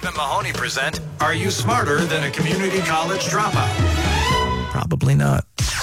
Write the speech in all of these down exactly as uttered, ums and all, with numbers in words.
and Mahoney present, Are You Smarter Than a Community College Dropout? Probably not.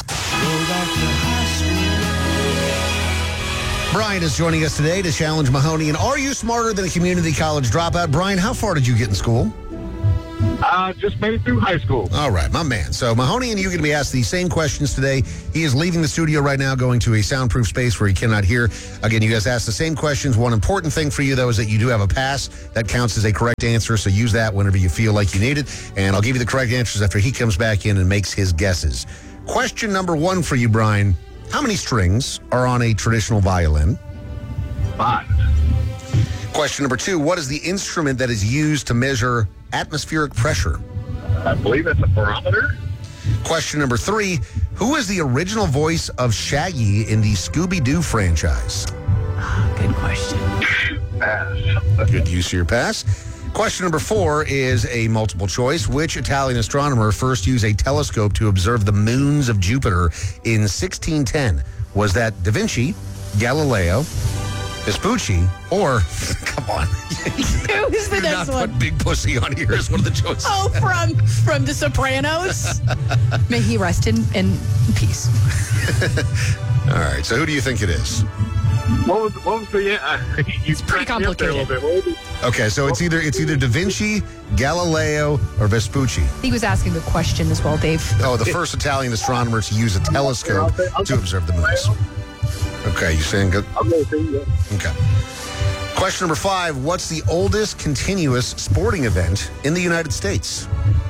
Brian is joining us today to challenge Mahoney. And are you smarter than a community college dropout? Brian, how far did you get in school? Uh, just made it through high school. All right, my man. So Mahoney and you are going to be asked these same questions today. He is leaving the studio right now, going to a soundproof space where he cannot hear. Again, you guys ask the same questions. One important thing for you, though, is that you do have a pass. That counts as a correct answer, so use that whenever you feel like you need it. And I'll give you the correct answers after he comes back in and makes his guesses. Question number one for you, Brian. How many strings are on a traditional violin? Five. Question number two. What is the instrument that is used to measure atmospheric pressure? I believe it's a barometer. Question number three. Who is the original voice of Shaggy in the Scooby-Doo franchise? Good question. Pass. Good use of your pass. Question number four is a multiple choice. Which Italian astronomer first used a telescope to observe the moons of Jupiter in sixteen ten? Was that Da Vinci, Galileo, Vespucci, or, come on. Who is the Do next not one? put Big Pussy on here as one of the choices. Oh, from from The Sopranos. May he rest in, in peace. All right, so who do you think it is? What was, what was the... Uh, it's pretty complicated. Okay, so it's either it's either Da Vinci, Galileo, or Vespucci. He was asking the question as well, Dave. Oh, the first Italian astronomer to use a telescope to observe the moons. Okay, you saying good? I'm going to say yeah. Okay. Question number five. What's the oldest continuous sporting event in the United States?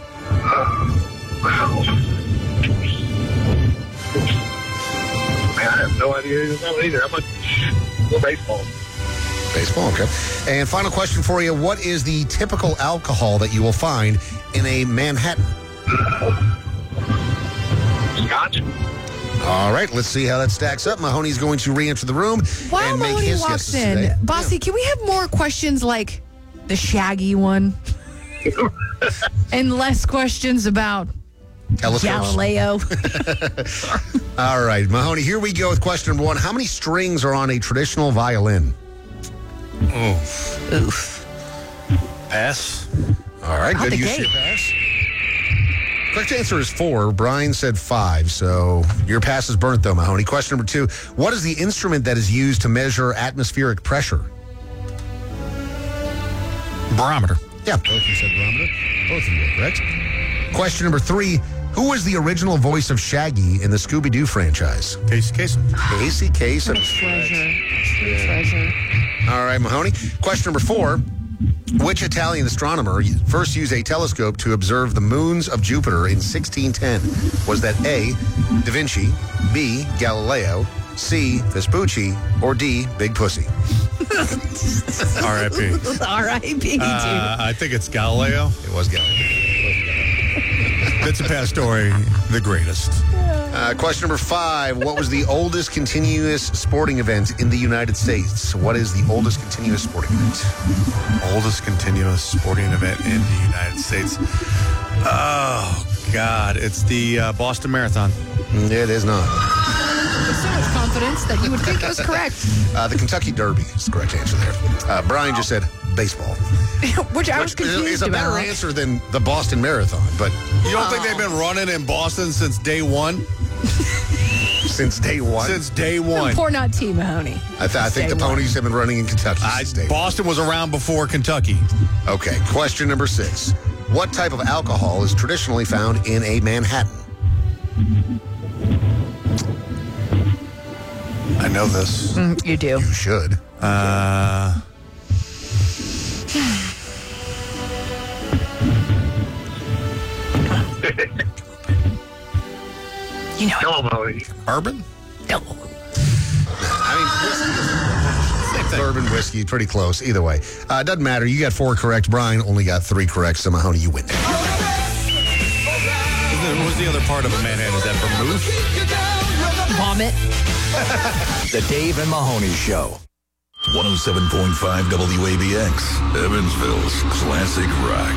Man, I have no idea either. How much? Well, baseball. Baseball, okay. And final question for you. What is the typical alcohol that you will find in a Manhattan? Scotch. All right, let's see how that stacks up. Mahoney's going to re-enter the room While and make Mahoney his walks guesses in, today. Bossy, can we have more questions like the Shaggy one? And less questions about Telescopes. Galileo. All right, Mahoney, here we go with question number one. How many strings are on a traditional violin? Oof. Oof. Pass. All right, Out good the use of your gate. pass. Correct answer is four. Brian said five, so your pass is burnt, though, Mahoney. Question number two. What is the instrument that is used to measure atmospheric pressure? Barometer. Yeah, both of you said barometer. Both of you are correct. Question number three. Who was the original voice of Shaggy in the Scooby-Doo franchise? Casey Kasem. Casey Kasem. Treasure. True treasure. All right, Mahoney. Question number four. Which Italian astronomer first used a telescope to observe the moons of Jupiter in sixteen ten? Was that A, Da Vinci, B, Galileo, C, Vespucci, or D, Big Pussy? R I P R I P Uh, I think it's Galileo. It was Galileo. Vincent Pastore, the greatest. Uh, question number five. What was the oldest continuous sporting event in the United States? What is the oldest continuous sporting event? Oldest continuous sporting event in the United States. Oh, God. It's the uh, Boston Marathon. It is not. With so much confidence that you would think it was correct. Uh, the Kentucky Derby is the correct answer there. Uh, Brian just said baseball. Which I was Which is confused a better about. answer than the Boston Marathon, but You don't think they've been running in Boston since day one? since day one. Since day one. Poor not T. Mahoney. I, th- I think Day the one. ponies have been running in Kentucky I, since day one. Boston was around before Kentucky. Okay, question number six. What type of alcohol is traditionally found in a Manhattan? I know this. Mm, you do. You should. Uh, You know Come on, Mahoney. bourbon? No. I mean, whiskey is bourbon, whiskey, pretty close. Either way. Uh, doesn't matter. You got four correct. Brian only got three correct. So, Mahoney, you win. What was the other part of a Manhattan? Is that vermouth? Vomit. The Dave and Mahoney Show. one oh seven point five W A B X, Evansville's classic rock.